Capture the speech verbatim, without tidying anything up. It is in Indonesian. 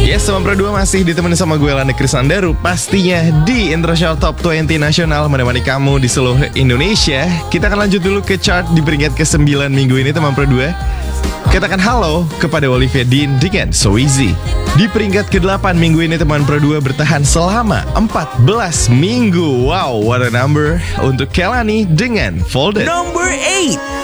Yes, teman Pro dua masih ditemani sama gue Landa Krisandaru. Pastinya di Intro Show Top dua puluh Nasional menemani kamu di seluruh Indonesia. Kita akan lanjut dulu ke chart di peringkat kesembilan minggu ini, teman Pro dua. Katakan halo kepada Olivia Dean dengan So Easy. Di peringkat kedelapan minggu ini, teman Pro dua bertahan selama empat belas minggu. Wow, what a number. Untuk Kelani dengan Folded. Number eight.